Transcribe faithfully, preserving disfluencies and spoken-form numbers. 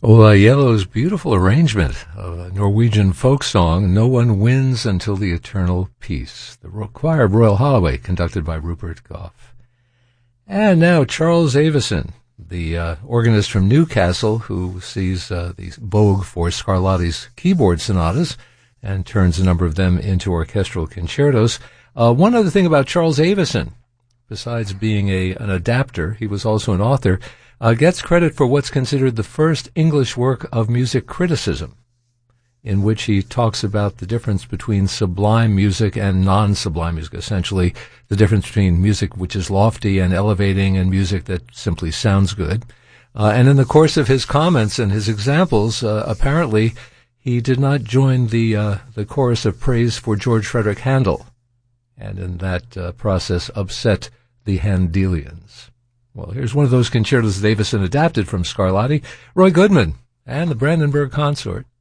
Ola Yellow's beautiful arrangement of a Norwegian folk song, No One Wins Until the Eternal Peace. The choir of Royal Holloway, conducted by Rupert Gough. And now Charles Avison, the uh, organist from Newcastle, who sees uh, the vogue for Scarlatti's keyboard sonatas and turns a number of them into orchestral concertos. Uh, one other thing about Charles Avison, besides being a an adapter, he was also an author, uh, gets credit for what's considered the first English work of music criticism, in which he talks about the difference between sublime music and non-sublime music, essentially the difference between music which is lofty and elevating and music that simply sounds good. Uh, and in the course of his comments and his examples, uh, apparently he did not join the uh, the chorus of praise for George Frederick Handel, and in that uh, process upset the Handelians. Well, here's one of those concertos that Avison adapted from Scarlatti, Roy Goodman and the Brandenburg Consort.